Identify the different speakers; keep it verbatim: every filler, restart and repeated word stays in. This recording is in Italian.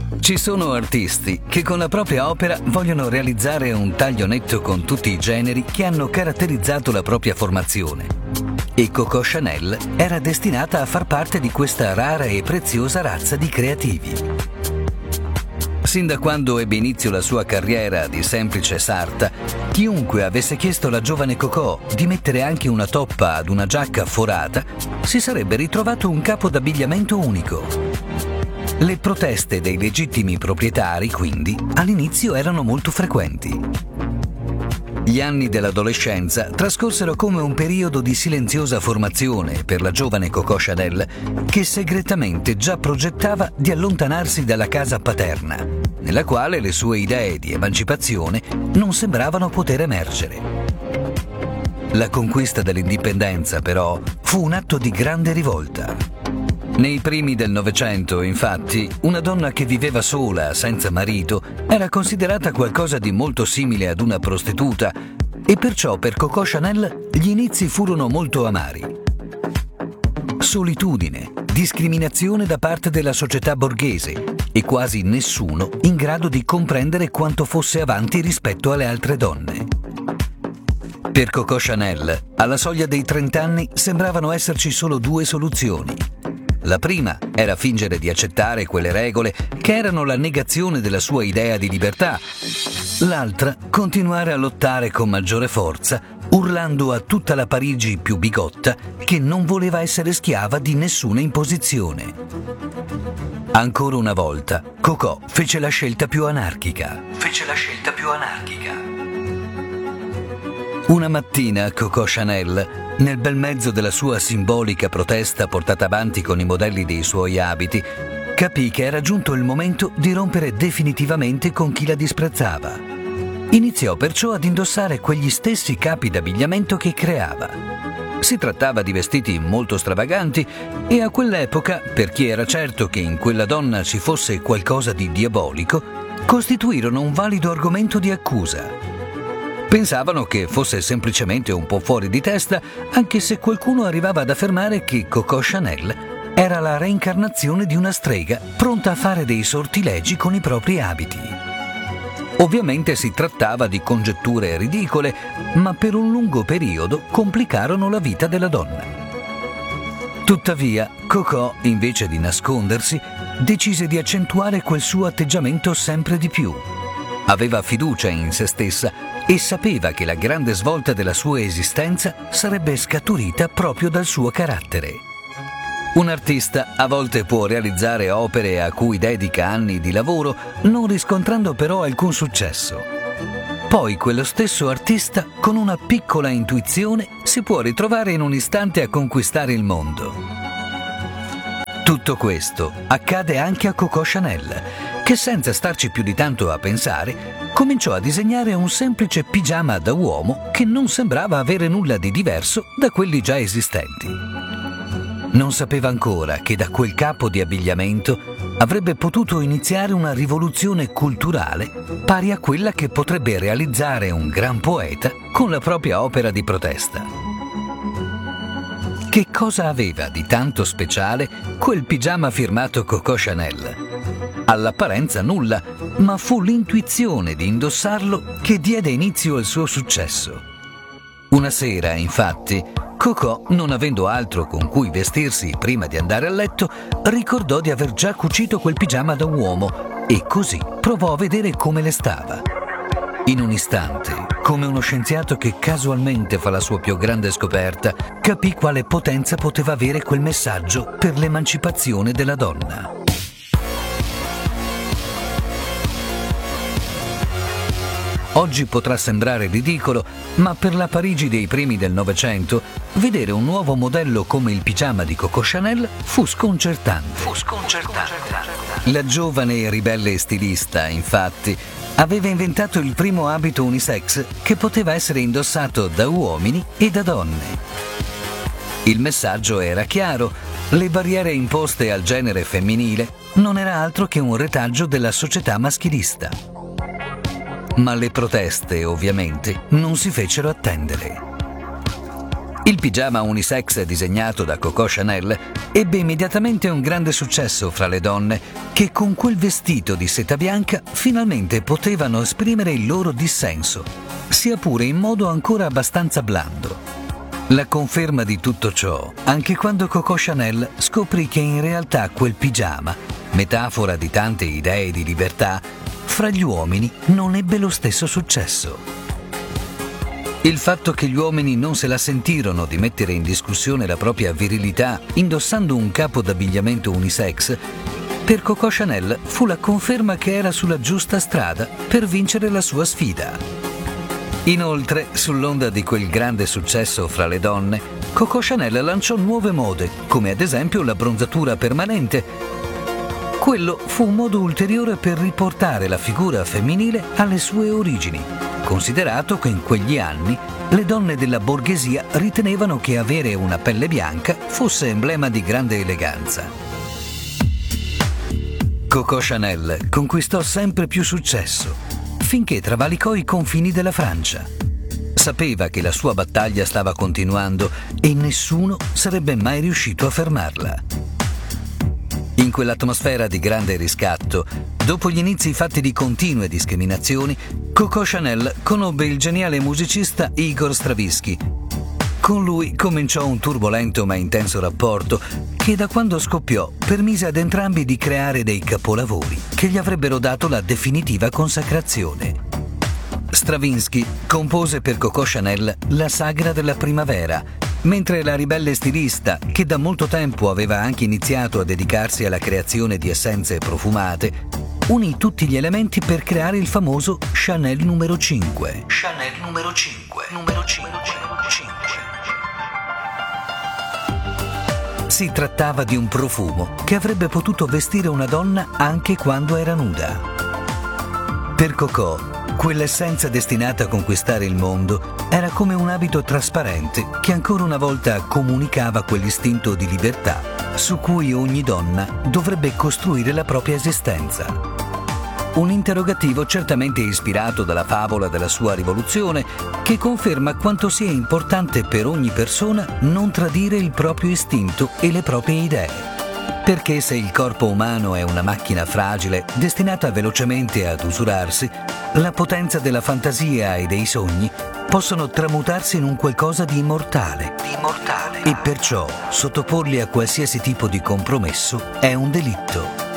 Speaker 1: Ci sono artisti che con la propria opera vogliono realizzare un taglio netto con tutti i generi che hanno caratterizzato la propria formazione. E Coco Chanel era destinata a far parte di questa rara e preziosa razza di creativi. Sin da quando ebbe inizio la sua carriera di semplice sarta, chiunque avesse chiesto alla giovane Coco di mettere anche una toppa ad una giacca forata, si sarebbe ritrovato un capo d'abbigliamento unico. Le proteste dei legittimi proprietari, quindi, all'inizio erano molto frequenti. Gli anni dell'adolescenza trascorsero come un periodo di silenziosa formazione per la giovane Coco Chanel, che segretamente già progettava di allontanarsi dalla casa paterna, nella quale le sue idee di emancipazione non sembravano poter emergere. La conquista dell'indipendenza, però, fu un atto di grande rivolta. Nei primi del Novecento, infatti, una donna che viveva sola, senza marito, era considerata qualcosa di molto simile ad una prostituta e perciò per Coco Chanel gli inizi furono molto amari. Solitudine, discriminazione da parte della società borghese e quasi nessuno in grado di comprendere quanto fosse avanti rispetto alle altre donne. Per Coco Chanel, alla soglia dei trenta anni sembravano esserci solo due soluzioni. La prima era fingere di accettare quelle regole che erano la negazione della sua idea di libertà. L'altra, continuare a lottare con maggiore forza, urlando a tutta la Parigi più bigotta che non voleva essere schiava di nessuna imposizione. Ancora una volta, Coco fece la scelta più anarchica. Fece la scelta più anarchica. Una mattina Coco Chanel, nel bel mezzo della sua simbolica protesta portata avanti con i modelli dei suoi abiti, capì che era giunto il momento di rompere definitivamente con chi la disprezzava. Iniziò perciò ad indossare quegli stessi capi d'abbigliamento che creava. Si trattava di vestiti molto stravaganti e a quell'epoca, per chi era certo che in quella donna ci fosse qualcosa di diabolico, costituirono un valido argomento di accusa. Pensavano che fosse semplicemente un po' fuori di testa, anche se qualcuno arrivava ad affermare che Coco Chanel era la reincarnazione di una strega pronta a fare dei sortilegi con i propri abiti. Ovviamente si trattava di congetture ridicole, ma per un lungo periodo complicarono la vita della donna. Tuttavia, Coco, invece di nascondersi, decise di accentuare quel suo atteggiamento sempre di più. Aveva fiducia in se stessa e sapeva che la grande svolta della sua esistenza sarebbe scaturita proprio dal suo carattere. Un artista a volte può realizzare opere a cui dedica anni di lavoro, non riscontrando però alcun successo. Poi quello stesso artista, con una piccola intuizione, si può ritrovare in un istante a conquistare il mondo. Tutto questo accade anche a Coco Chanel, che senza starci più di tanto a pensare, cominciò a disegnare un semplice pigiama da uomo che non sembrava avere nulla di diverso da quelli già esistenti. Non sapeva ancora che da quel capo di abbigliamento avrebbe potuto iniziare una rivoluzione culturale pari a quella che potrebbe realizzare un gran poeta con la propria opera di protesta. Che cosa aveva di tanto speciale quel pigiama firmato Coco Chanel? All'apparenza nulla, ma fu l'intuizione di indossarlo che diede inizio al suo successo. Una sera, infatti, Coco, non avendo altro con cui vestirsi prima di andare a letto, ricordò di aver già cucito quel pigiama da uomo e così provò a vedere come le stava. In un istante, come uno scienziato che casualmente fa la sua più grande scoperta, capì quale potenza poteva avere quel messaggio per l'emancipazione della donna. Oggi potrà sembrare ridicolo, ma per la Parigi dei primi del Novecento, vedere un nuovo modello come il pigiama di Coco Chanel fu sconcertante. Fu sconcertante. La giovane e ribelle stilista, infatti, aveva inventato il primo abito unisex che poteva essere indossato da uomini e da donne. Il messaggio era chiaro: le barriere imposte al genere femminile non era altro che un retaggio della società maschilista. Ma le proteste, ovviamente, non si fecero attendere. Il pigiama unisex disegnato da Coco Chanel ebbe immediatamente un grande successo fra le donne che con quel vestito di seta bianca finalmente potevano esprimere il loro dissenso, sia pure in modo ancora abbastanza blando. La conferma di tutto ciò anche quando Coco Chanel scoprì che in realtà quel pigiama, metafora di tante idee di libertà, fra gli uomini non ebbe lo stesso successo. Il fatto che gli uomini non se la sentirono di mettere in discussione la propria virilità indossando un capo d'abbigliamento unisex, per Coco Chanel fu la conferma che era sulla giusta strada per vincere la sua sfida. Inoltre, sull'onda di quel grande successo fra le donne, Coco Chanel lanciò nuove mode, come ad esempio la bronzatura permanente. Quello fu un modo ulteriore per riportare la figura femminile alle sue origini, considerato che in quegli anni le donne della borghesia ritenevano che avere una pelle bianca fosse emblema di grande eleganza. Coco Chanel conquistò sempre più successo, finché travalicò i confini della Francia. Sapeva che la sua battaglia stava continuando e nessuno sarebbe mai riuscito a fermarla. In quell'atmosfera di grande riscatto, dopo gli inizi fatti di continue discriminazioni, Coco Chanel conobbe il geniale musicista Igor Stravinsky. Con lui cominciò un turbolento ma intenso rapporto che da quando scoppiò permise ad entrambi di creare dei capolavori che gli avrebbero dato la definitiva consacrazione. Stravinsky compose per Coco Chanel la Sagra della primavera, mentre la ribelle stilista, che da molto tempo aveva anche iniziato a dedicarsi alla creazione di essenze profumate, unì tutti gli elementi per creare il famoso Chanel numero cinque. Chanel numero cinque, numero cinque, cinque. Si trattava di un profumo che avrebbe potuto vestire una donna anche quando era nuda. Per Coco, quell'essenza destinata a conquistare il mondo era come un abito trasparente che ancora una volta comunicava quell'istinto di libertà su cui ogni donna dovrebbe costruire la propria esistenza. Un interrogativo certamente ispirato dalla favola della sua rivoluzione, che conferma quanto sia importante per ogni persona non tradire il proprio istinto e le proprie idee. Perché se il corpo umano è una macchina fragile, destinata velocemente ad usurarsi, la potenza della fantasia e dei sogni possono tramutarsi in un qualcosa di immortale. Di immortale. E perciò sottoporli a qualsiasi tipo di compromesso è un delitto.